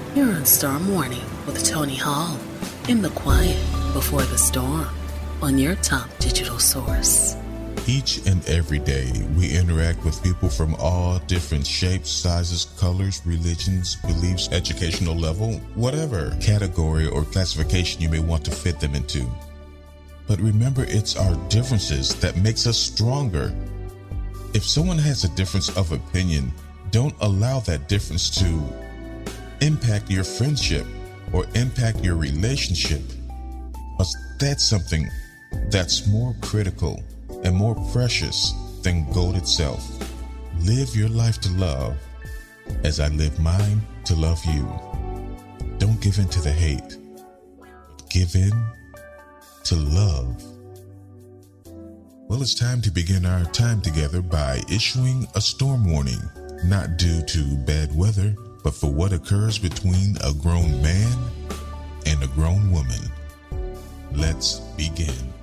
You're on Storm Warning with Tony Hall in the quiet before the storm on your top digital source. Each and every day, we interact with people from all different shapes, sizes, colors, religions, beliefs, educational level, whatever category or classification you may want to fit them into. But remember, it's our differences that makes us stronger. If someone has a difference of opinion, don't allow that difference to impact your friendship or impact your relationship, because that's something that's more critical and more precious than gold itself. Live your life to love as I live mine to love you. Don't give in to the hate. Give in to love. Well, it's time to begin our time together by issuing a storm warning, not due to bad weather, but for what occurs between a grown man and a grown woman. Let's begin.